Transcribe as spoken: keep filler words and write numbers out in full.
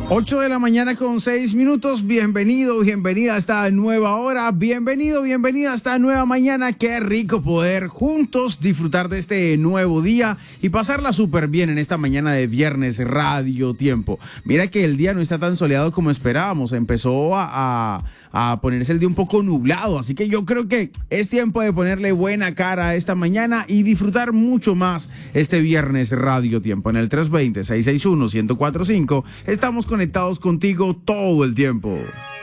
ocho de la mañana con seis minutos, bienvenido, bienvenida a esta nueva hora, bienvenido, bienvenida a esta nueva mañana. Qué rico poder juntos disfrutar de este nuevo día y pasarla súper bien en esta mañana de viernes Radio Tiempo. Mira que el día no está tan soleado como esperábamos, empezó a, a, a ponerse el día un poco nublado, así que yo creo que es tiempo de ponerle buena cara a esta mañana y disfrutar mucho más este viernes Radio Tiempo. En el tres dos cero, seis seis uno, uno cero cuatro cinco estamos con conectados contigo todo el tiempo.